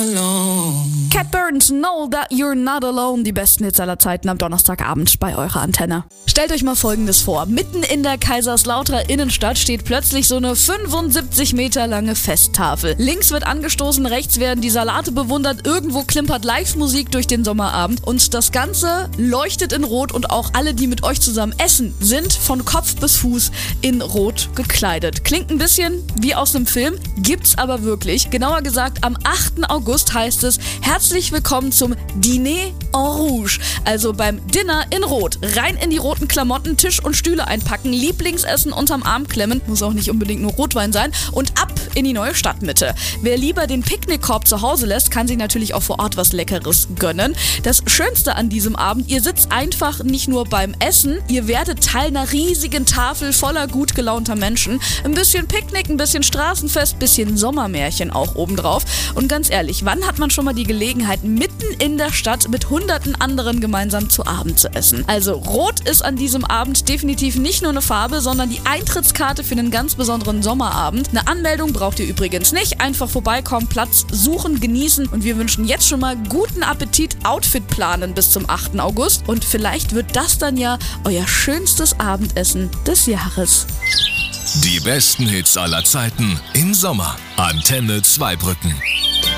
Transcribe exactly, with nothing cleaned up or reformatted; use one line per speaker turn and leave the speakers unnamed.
Cat Burns, Know That You're Not Alone. Die besten Hits aller Zeiten am Donnerstagabend bei eurer Antenne. Stellt euch mal Folgendes vor. Mitten in der Kaiserslauterer Innenstadt steht plötzlich so eine fünfundsiebzig Meter lange Festtafel. Links wird angestoßen, rechts werden die Salate bewundert, irgendwo klimpert Live-Musik durch den Sommerabend und das Ganze leuchtet in Rot und auch alle, die mit euch zusammen essen, sind von Kopf bis Fuß in Rot gekleidet. Klingt ein bisschen wie aus einem Film, gibt's aber wirklich. Genauer gesagt, am achten August heißt es, herzlich willkommen zum Dîner en Rouge, also beim Dinner in Rot. Rein in die roten Klamotten, Tisch und Stühle einpacken, Lieblingsessen unterm Arm klemmen, muss auch nicht unbedingt nur Rotwein sein, und ab in die neue Stadtmitte. Wer lieber den Picknickkorb zu Hause lässt, kann sich natürlich auch vor Ort was Leckeres gönnen. Das Schönste an diesem Abend, ihr sitzt einfach nicht nur beim Essen, ihr werdet Teil einer riesigen Tafel voller gut gelaunter Menschen. Ein bisschen Picknick, ein bisschen Straßenfest, bisschen Sommermärchen auch obendrauf. Und ganz ehrlich, wann hat man schon mal die Gelegenheit, mitten in der Stadt mit hunderten anderen gemeinsam zu Abend zu essen? Also Rot ist an diesem Abend definitiv nicht nur eine Farbe, sondern die Eintrittskarte für einen ganz besonderen Sommerabend. Eine Anmeldung braucht ihr übrigens nicht. Einfach vorbeikommen, Platz suchen, genießen und wir wünschen jetzt schon mal guten Appetit, Outfit planen bis zum achten August und vielleicht wird das dann ja euer schönstes Abendessen des Jahres.
Die besten Hits aller Zeiten im Sommer. Antenne Zweibrücken.